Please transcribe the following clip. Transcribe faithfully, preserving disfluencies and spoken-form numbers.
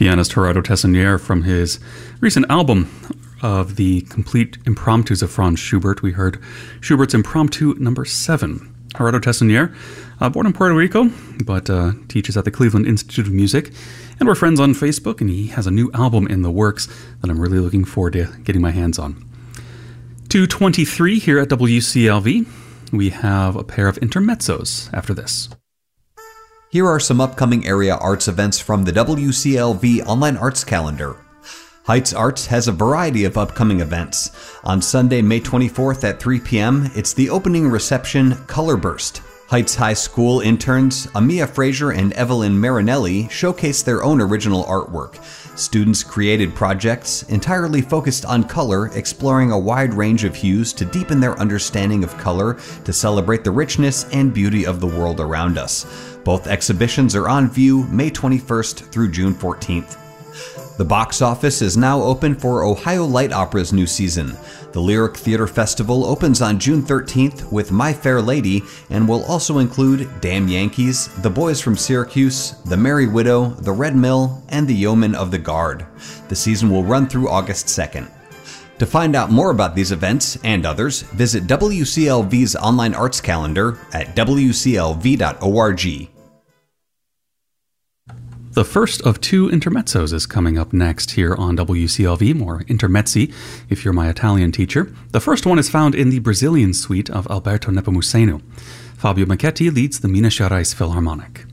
pianist Gerardo Tessonnier from his recent album of the complete impromptus of Franz Schubert. We heard Schubert's Impromptu number seven. Gerardo Tessonnier, uh, born in Puerto Rico, but uh, teaches at the Cleveland Institute of Music, and we're friends on Facebook, and he has a new album in the works that I'm really looking forward to getting my hands on. two twenty-three here at W C L V. We have a pair of intermezzos after this. Here are some upcoming area arts events from the W C L V Online Arts Calendar. Heights Arts has a variety of upcoming events. On Sunday, May twenty-fourth at three p.m., it's the opening reception Color Burst. Heights High School interns Amia Frazier and Evelyn Marinelli showcase their own original artwork. Students created projects entirely focused on color, exploring a wide range of hues to deepen their understanding of color to celebrate the richness and beauty of the world around us. Both exhibitions are on view May twenty-first through June fourteenth. The box office is now open for Ohio Light Opera's new season. The Lyric Theater Festival opens on June thirteenth with My Fair Lady and will also include Damn Yankees, The Boys from Syracuse, The Merry Widow, The Red Mill, and The Yeomen of the Guard. The season will run through August second. To find out more about these events and others, visit W C L V's online arts calendar at w c l v dot org. The first of two intermezzos is coming up next here on W C L V, more intermezzi if you're my Italian teacher. The first one is found in the Brazilian suite of Alberto Nepomuceno. Fabio Michetti leads the Minas Gerais Philharmonic.